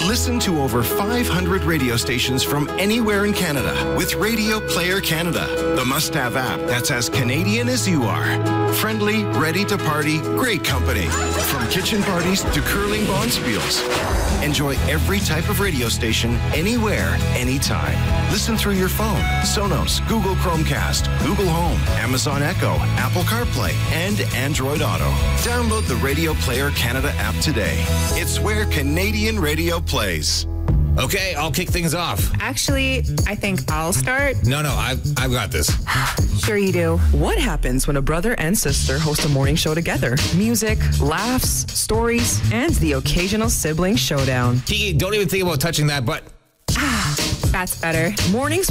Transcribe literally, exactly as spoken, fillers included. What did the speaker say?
Listen to over five hundred radio stations from anywhere in Canada with Radio Player Canada, the must-have app that's as Canadian as you are. Friendly, ready to party, great company. From kitchen parties to curling bonspiels. Enjoy every type of radio station, anywhere, anytime. Listen through your phone, Sonos, Google Chromecast, Google Home, Amazon Echo, Apple CarPlay, and Android Auto. Download the Radio Player Canada app today. It's where Canadian radio plays. Okay, I'll kick things off. Actually, I think I'll start. No, no, I've, I've got this. Sure you do. What happens when a brother and sister host a morning show together? Music, laughs, stories, and the occasional sibling showdown. Kiki, don't even think about touching that butt. That's better. Mornings